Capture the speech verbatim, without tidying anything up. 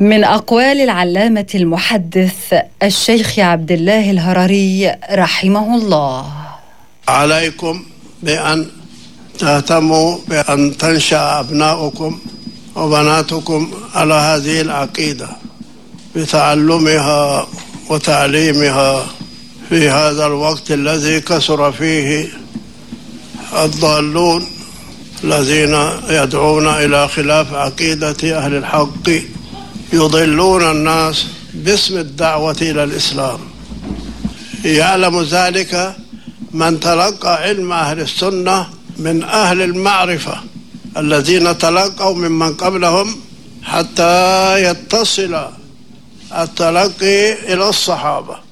من أقوال العلامة المحدث الشيخ عبد الله الهرري رحمه الله: عليكم بأن تهتموا بأن تنشأ أبناؤكم وبناتكم على هذه العقيدة بتعلمها وتعليمها في هذا الوقت الذي كثر فيه الضالون الذين يدعون إلى خلاف عقيدة أهل الحق، يضلون الناس باسم الدعوة إلى الإسلام. يعلم ذلك من تلقى علم أهل السنة من أهل المعرفة الذين تلقوا ممن قبلهم حتى يتصل التلقي إلى الصحابة.